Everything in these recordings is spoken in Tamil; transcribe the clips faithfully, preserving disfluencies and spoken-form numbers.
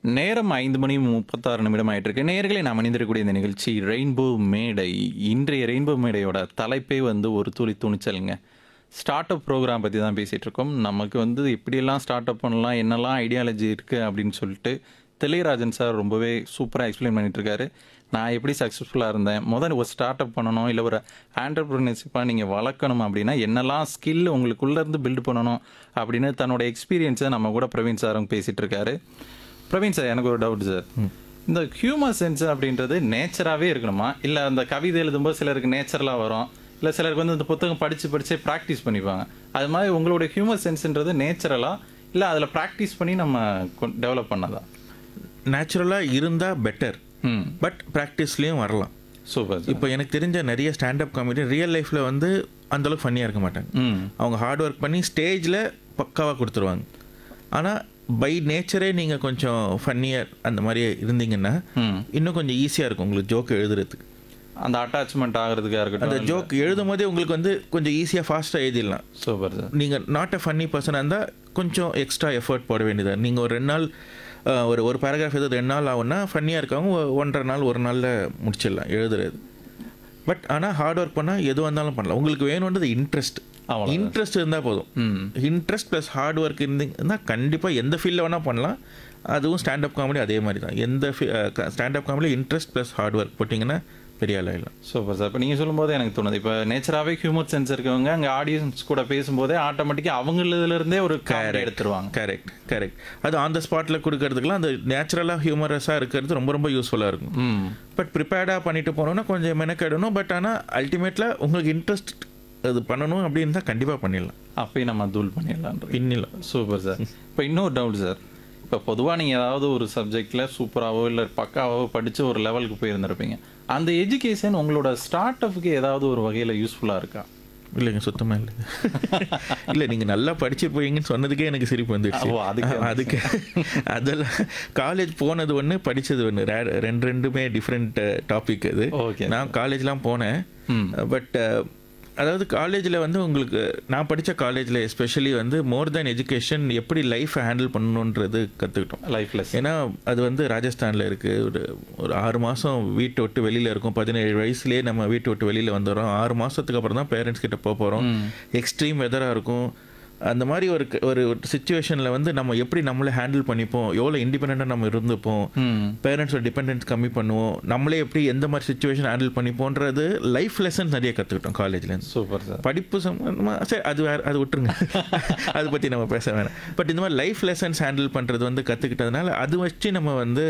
நேரம் ஐந்து மணி முப்பத்தாறு நிமிடம் ஆயிட்டிருக்கு. நேயர்களே நாம் இணைந்திருக்கக்கூடிய இந்த நிகழ்ச்சி ரெயின்போ மேடை. இன்றைய ரெயின்போ மேடையோட தலைப்பே வந்து ஒரு துளி துணிச்சலுங்க. ஸ்டார்ட் அப் ப்ரோக்ராம் பற்றி தான் பேசிகிட்டு இருக்கோம். நமக்கு வந்து எப்படியெல்லாம் ஸ்டார்ட் அப் பண்ணலாம், என்னெல்லாம் ஐடியாலஜி இருக்குது அப்படின்னு சொல்லிட்டு தெளிராஜன் சார் ரொம்பவே சூப்பராக எக்ஸ்பிளைன் பண்ணிட்டு இருக்காரு. நான் எப்படி சக்ஸஸ்ஃபுல்லாக இருந்தேன், முதல்ல ஒரு ஸ்டார்ட் அப் பண்ணணும், இல்லை ஒரு ஆண்டர்பிரினர்ஷிப்பாக நீங்கள் வளர்க்கணும் அப்படின்னா என்னெல்லாம் ஸ்கில் உங்களுக்குள்ளேருந்து பில்ட் பண்ணணும் அப்படின்னு தன்னோட எக்ஸ்பீரியன்ஸை நம்ம கூட பிரவீன் சாரும் பேசிகிட்டு இருக்காரு. பிரவீன் சார், எனக்கு ஒரு டவுட் சார். இந்த ஹியூமர் சென்ஸ் அப்படின்றது நேச்சராகவே இருக்கணுமா, இல்லை அந்த கவிதை எழுதும்போது சிலருக்கு நேச்சுரலாக வரும், இல்லை சிலருக்கு வந்து இந்த புத்தகம் படித்து படித்து ப்ராக்டிஸ் பண்ணிப்பாங்க, அது மாதிரி உங்களுடைய ஹியூமர் சென்ஸ்ன்றது நேச்சுரலாக இல்லை அதில் ப்ராக்டிஸ் பண்ணி நம்ம டெவலப் பண்ணதா? நேச்சுரலாக இருந்தால் பெட்டர், ம் பட் ப்ராக்டிஸ்லேயும் வரலாம். சூப்பர். இப்போ எனக்கு தெரிஞ்ச நிறைய ஸ்டாண்டப் காமெடி ரியல் லைஃப்பில் வந்து அந்தளவுக்கு ஃபன்னியாக இருக்க மாட்டாங்க. ம் அவங்க ஹார்ட் ஒர்க் பண்ணி ஸ்டேஜில் பக்காவாக கொடுத்துருவாங்க. ஆனால் பை நேச்சரே நீங்கள் கொஞ்சம் ஃபன்னியர் அந்த மாதிரி இருந்தீங்கன்னா ம் இன்னும் கொஞ்சம் ஈஸியாக இருக்கும் உங்களுக்கு ஜோக் எழுதுறதுக்கு. அந்த அட்டாச்மெண்ட் ஆகிறதுக்காக அந்த இருக்கட்டும், ஜோக் எழுதும் போதே உங்களுக்கு வந்து கொஞ்சம் ஈஸியாக ஃபாஸ்ட்டாக எழுதிடலாம். Super sir. நீங்கள் நாட் அ ஃபன்னி பர்சனாக இருந்தால் கொஞ்சம் எக்ஸ்ட்ரா எஃபர்ட் போட வேண்டியதாக. நீங்கள் ஒரு ரெண்டு நாள் அஹ், ஒரு ஒரு பேராகிராஃப் எது ரெண்டு நாள் ஆகும்னா ஃபன்னியாக இருக்கவங்க ஒ- ஒன்றரை நாள் ஒரு நாளில் முடிச்சிடலாம் எழுதுறது. பட் ஆனால் ஹார்ட் ஒர்க் பண்ணால் எது வந்தாலும் பண்ணலாம். உங்களுக்கு வேணுன்றது இன்ட்ரெஸ்ட். அவ்வளவுதான். இன்ட்ரெஸ்ட் இருந்தால் போதும். ம் இன்ட்ரெஸ்ட் ப்ளஸ் ஹார்ட் ஒர்க் இருந்தீங்கன்னா கண்டிப்பாக எந்த ஃபீல்டில் வேணால் பண்ணலாம். அதுவும் ஸ்டாண்டப் காமெடி அதே மாதிரி தான். எந்த stand up comedy interest plus hard work போட்டிங்கன்னா பெரிய ஆள் ஆயிடலாம். Super sir. இப்போ நீங்கள் சொல்லும்போது எனக்கு தோணுது, இப்போ நேச்சராகவே ஹியூமர் சென்ஸ் இருக்கவங்க அங்கே ஆடியன்ஸ் கூட பேசும்போதே ஆட்டோமேட்டிக்காக அவங்களிலிருந்தே ஒரு காமெடி எடுத்துருவாங்க. கரெக்ட் கரெக்ட் அது ஆன் த ஸ்பாட்டில் கொடுக்கறதுக்குலாம் அந்த நேச்சுரலாக ஹியூமரஸாக இருக்கிறது ரொம்ப ரொம்ப யூஸ்ஃபுல்லாக இருக்கும். ம் பட் ப்ரிப்பேர்டாக பண்ணிட்டு போனோன்னா கொஞ்சம் மெனக்கெடணும். பட் ஆனால் அல்டிமேட்டில் உங்களுக்கு இன்ட்ரெஸ்ட் அது பண்ணணும் அப்படின்னு தான் கண்டிப்பாக பண்ணிடலாம். அப்பயும் நம்ம தூள் பண்ணிடலான்ற. பின்னிலாம் சூப்பர் சார். இப்போ இன்னொரு டவுட் சார். இப்போ பொதுவாக நீங்கள் ஏதாவது ஒரு சப்ஜெக்டில் சூப்பராகவோ இல்லை பக்காவோ படித்து ஒரு லெவலுக்கு போயிருந்திருப்பீங்க. அந்த எஜுகேஷன் உங்களோட ஸ்டார்ட் அப்புக்கு ஏதாவது ஒரு வகையில் யூஸ்ஃபுல்லாக இருக்கா? இல்லைங்க, சுத்தமாக இல்லைங்க. இல்லை, நீங்கள் நல்லா படிச்சிருப்பீங்கன்னு சொன்னதுக்கே எனக்கு சிரிப்பு வந்துடுச்சு. ஓ, அதுக்கு அதுக்கு அதெல்லாம் காலேஜ் போனது ஒன்று, படித்தது ஒன்று, ரெண்டு ரெண்டுமே டிஃப்ரெண்ட் டாபிக் அது. ஓகே. நான் காலேஜ்லாம் போனேன். ம் பட் அதாவது காலேஜில் வந்து உங்களுக்கு நான் படித்த காலேஜில் எஸ்பெஷலி வந்து மோர் தேன் எஜுகேஷன் எப்படி லைஃப்பை ஹேண்டில் பண்ணணுன்றது கற்றுக்கிட்டோம். லைஃப்லெஸ். ஏன்னா அது வந்து ராஜஸ்தானில் இருக்குது. ஒரு ஒரு ஆறு மாதம் வீட்டை விட்டு வெளியில் இருக்கும். பதினேழு வயசுலேயே நம்ம வீட்டை விட்டு வெளியில் வந்துடுறோம். ஆறு மாதத்துக்கு அப்புறம் தான் பேரண்ட்ஸ் கிட்ட போக போகிறோம். எக்ஸ்ட்ரீம் வெதராக இருக்கும். அந்த மாதிரி ஒரு ஒரு சுச்சுவேஷனில் வந்து நம்ம எப்படி நம்மளே ஹேண்டில் பண்ணிப்போம், எவ்வளோ இண்டிபெண்ட்டாக நம்ம இருந்துப்போம், ம் பேரண்ட்ஸோட டிபெண்டன்ஸ் கம்மி பண்ணுவோம், நம்மளே எப்படி எந்த மாதிரி சுச்சுவேஷன் ஹேண்டில் பண்ணிப்போன்றது லைஃப் லெசன்ஸ் நிறைய கற்றுக்கிட்டோம் காலேஜ்லேருந்து. Super sir. படிப்பு சம்பந்தமாக சரி அது வேறு, அது விட்டுருங்க, அதை பற்றி நம்ம பேச வேணாம். பட் இந்த மாதிரி லைஃப் லெசன்ஸ் ஹேண்டில் பண்ணுறது வந்து கற்றுக்கிட்டதுனால அது வச்சு நம்ம வந்து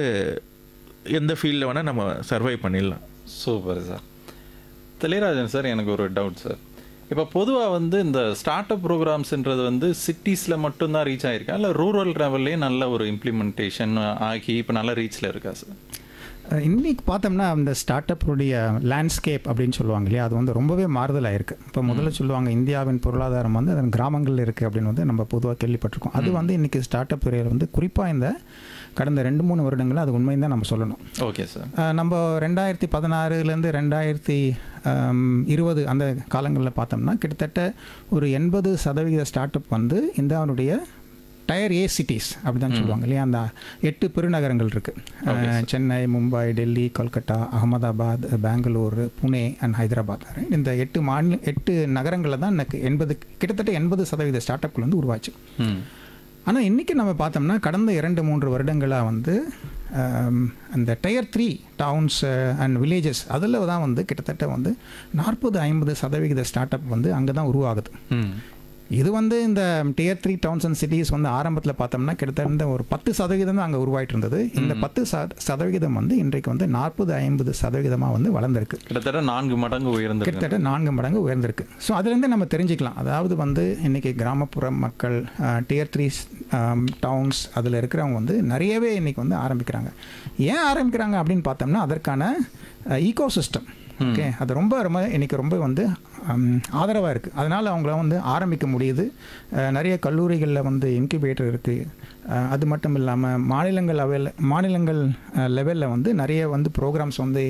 எந்த ஃபீல்டில் வேணால் நம்ம சர்வை பண்ணிடலாம். Super sir. தெளிராஜன் சார், எனக்கு ஒரு டவுட் சார். இப்போ பொதுவாக வந்து இந்த ஸ்டார்ட் அப் ப்ரோக்ராம்ஸ்ன்றது வந்து சிட்டிஸில் மட்டும்தான் ரீச் ஆகிருக்கா, இல்லை ரூரல் லெவல்லே நல்ல ஒரு இம்ப்ளிமெண்டேஷன் ஆகி இப்போ நல்ல ரீச்சில் இருக்கா சார்? இன்றைக்கி பார்த்தோம்னா அந்த ஸ்டார்ட் அப்புடைய லேண்ட்ஸ்கேப் அப்படின்னு சொல்லுவாங்க இல்லையா, அது வந்து ரொம்பவே மாறுதலாக இருக்குது. இப்போ முதல்ல சொல்லுவாங்க இந்தியாவின் பொருளாதாரம் வந்து அதன் கிராமங்களில் இருக்குது அப்படின்னு வந்து நம்ம பொதுவாக கேள்விப்பட்டிருக்கோம். அது வந்து இன்றைக்கி ஸ்டார்ட் அப் துறையில் வந்து குறிப்பாக இந்த கடந்த ரெண்டு மூணு வருடங்கள் அது உண்மைன்னு தான் நம்ம சொல்லணும். Okay sir. அஹ் நம்ம ரெண்டாயிரத்தி பதினாறுலேருந்து ரெண்டாயிரத்தி இருபது அந்த காலங்களில் பார்த்தோம்னா கிட்டத்தட்ட ஒரு எண்பது சதவீத ஸ்டார்ட் அப் வந்து இந்தியாவுடைய டயர் ஏ சிட்டிஸ் அப்படி தான் சொல்லுவாங்க இல்லையா, அந்த எட்டு பெருநகரங்கள் இருக்குது. சென்னை, மும்பை, டெல்லி, கொல்கட்டா, அகமதாபாத், பெங்களூர், புனே அண்ட் ஹைதராபாத். இந்த எட்டு மாநில எட்டு நகரங்களில் தான் எனக்கு எண்பது கிட்டத்தட்ட எண்பது சதவீத ஸ்டார்ட் அப்கள் வந்து உருவாச்சு. ம் ஆனால் இன்றைக்கி நம்ம பார்த்தோம்னா கடந்த இரண்டு மூன்று வருடங்களாக வந்து அந்த tier three downs and villages அதில் தான் வந்து கிட்டத்தட்ட வந்து நாற்பது ஐம்பது சதவிகித ஸ்டார்ட் அப் வந்து அங்கே தான் உருவாகுது. ம் இது வந்து இந்த dear three downs and cities வந்து ஆரம்பத்தில் பார்த்தோம்னா கிட்டத்தட்ட ஒரு பத்து சதவீதம் தான் அங்கே உருவாயிட்டு இருந்தது. இந்த பத்து சதவிகிதம் வந்து இன்றைக்கு வந்து நாற்பது ஐம்பது சதவிகிதமாக வந்து வளர்ந்துருக்கு. கிட்டத்தட்ட நான்கு மடங்கு உயர்ந்து கிட்டத்தட்ட நான்கு மடங்கு உயர்ந்திருக்கு. ஸோ அதுலேருந்து நம்ம தெரிஞ்சுக்கலாம், அதாவது வந்து இன்றைக்கி கிராமப்புற மக்கள் டியர் த்ரீ டவுன்ஸ் அதில் இருக்கிறவங்க வந்து நிறையவே இன்றைக்கி வந்து ஆரம்பிக்கிறாங்க. ஏன் ஆரம்பிக்கிறாங்க அப்படின்னு பார்த்தோம்னா அதற்கான ஈகோ சிஸ்டம் ஓகே அது ரொம்ப ரொம்ப இன்றைக்கி ரொம்ப வந்து ஆதரவாக இருக்குது. அதனால் அவங்கள வந்து ஆரம்பிக்க முடியுது. நிறைய கல்லூரிகளில் வந்து இன்குபேட்டர் இருக்குது. அது மட்டும் இல்லாமல் மாநிலங்கள் லெவலில் மாநிலங்கள் லெவலில் வந்து நிறைய வந்து ப்ரோக்ராம்ஸ் வந்து